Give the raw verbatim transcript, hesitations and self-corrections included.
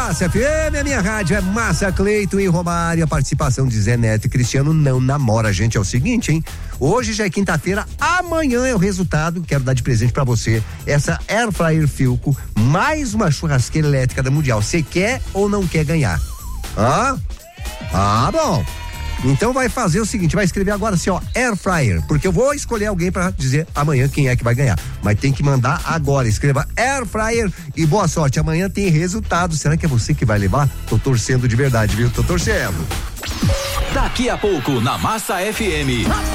Massa F M, a minha rádio é Massa, Cleiton e Romário. A participação de Zé Neto e Cristiano não namora. Gente, é o seguinte, hein? Hoje já é quinta-feira, amanhã é o resultado. Quero dar de presente pra você essa Air Fryer Philco, mais uma churrasqueira elétrica da Mundial. Você quer ou não quer ganhar? Hã? Ah, bom. Então vai fazer o seguinte, vai escrever agora assim, ó, Air Fryer, porque eu vou escolher alguém pra dizer amanhã quem é que vai ganhar, mas tem que mandar agora, escreva Air Fryer e boa sorte, amanhã tem resultado. Será que é você que vai levar? Tô torcendo de verdade, viu? Tô torcendo. Daqui a pouco na Massa F M.